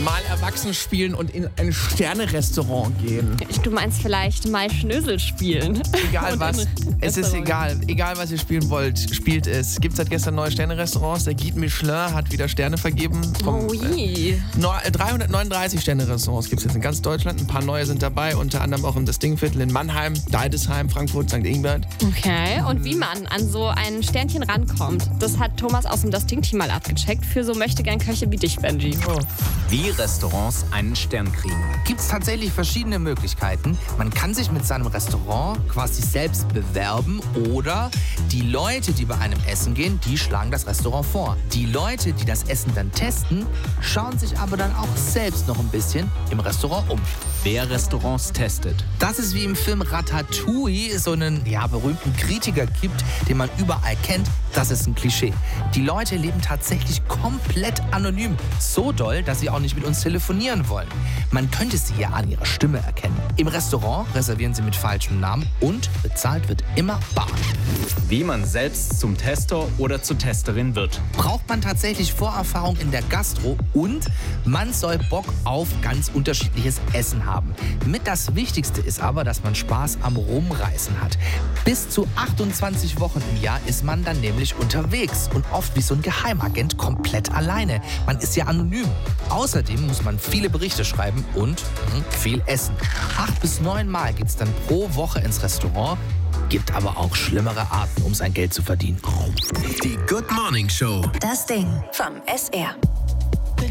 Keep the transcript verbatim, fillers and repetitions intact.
mal erwachsen spielen und in ein Sterne-Restaurant gehen. Du meinst vielleicht mal Schnösel spielen. Egal Und was. in ein Es ist Restaurant. egal. Egal, was ihr spielen wollt, spielt es. Gibt seit gestern neue Sterne-Restaurants. Der Guide Michelin hat wieder Sterne vergeben. Vom, Oh je. äh, dreihundertneununddreißig Sterne-Restaurants gibt es jetzt in ganz Deutschland. Ein paar neue sind dabei, unter anderem auch im Distingviertel in Mannheim, Deidesheim, Frankfurt, Sankt Ingbert. Okay, und wie man an so ein Sternchen rankommt, das hat Thomas aus dem Das Ding-Team mal abgecheckt für so Möchtegern-Köche wie dich, Benji. Oh. Wie Restaurants einen Stern kriegen. Gibt es tatsächlich verschiedene Möglichkeiten. Man kann sich mit seinem Restaurant quasi selbst bewerben oder die Leute, die bei einem Essen gehen, die schlagen das Restaurant vor. Die Leute, die das Essen dann testen, schauen sich aber dann auch selbst noch ein bisschen im Restaurant um. Wer Restaurants testet. Dass es wie im Film Ratatouille so einen ja, berühmten Kritiker gibt, den man überall kennt, das ist ein Klischee. Die Leute leben tatsächlich komplett anonym. So doll, dass sie auch nicht mit uns telefonieren wollen. Man könnte sie ja an ihrer Stimme erkennen. Im Restaurant reservieren sie mit falschem Namen und bezahlt wird immer bar. Wie man selbst zum Tester oder zur Testerin wird. Braucht man tatsächlich Vorerfahrung in der Gastro und man soll Bock auf ganz unterschiedliches Essen haben. Mit das Wichtigste ist aber, dass man Spaß am Rumreisen hat. Bis zu achtundzwanzig Wochen im Jahr ist man dann nämlich unterwegs und oft wie so ein Geheimagent komplett alleine. Man ist ja anonym. Außerdem muss man viele Berichte schreiben und mh, viel essen. Acht bis neun Mal geht's dann pro Woche ins Restaurant. Gibt aber auch schlimmere Arten, um sein Geld zu verdienen. Die Good Morning Show. Das Ding vom S R.